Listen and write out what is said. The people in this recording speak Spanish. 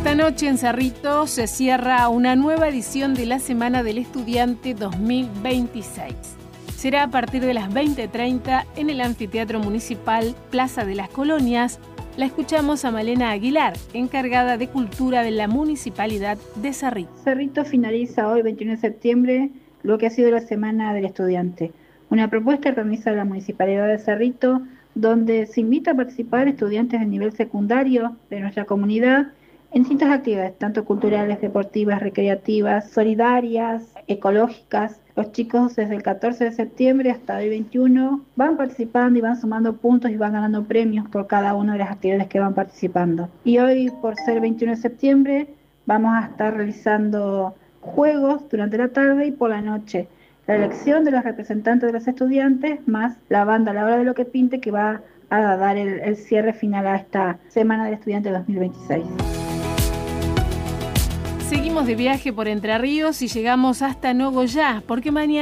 Esta noche en Cerrito se cierra una nueva edición de la Semana del Estudiante 2026. Será a partir de las 20:30 en el Anfiteatro Municipal Plaza de las Colonias. La escuchamos a Malena Aguilar, encargada de Cultura de la Municipalidad de Cerrito. Cerrito finaliza hoy, 21 de septiembre, lo que ha sido la Semana del Estudiante. Una propuesta que organiza la Municipalidad de Cerrito, donde se invita a participar estudiantes de nivel secundario de nuestra comunidad en distintas actividades, tanto culturales, deportivas, recreativas, solidarias, ecológicas. Los chicos desde el 14 de septiembre hasta hoy 21 van participando y van sumando puntos y van ganando premios por cada una de las actividades que van participando. Y hoy, por ser 21 de septiembre, vamos a estar realizando juegos durante la tarde y por la noche. La elección de los representantes de los estudiantes más la banda La Hora de lo que Pinte, que va a dar el cierre final a esta Semana del Estudiante 2026. Seguimos de viaje por Entre Ríos y llegamos hasta Nogoyá, porque mañana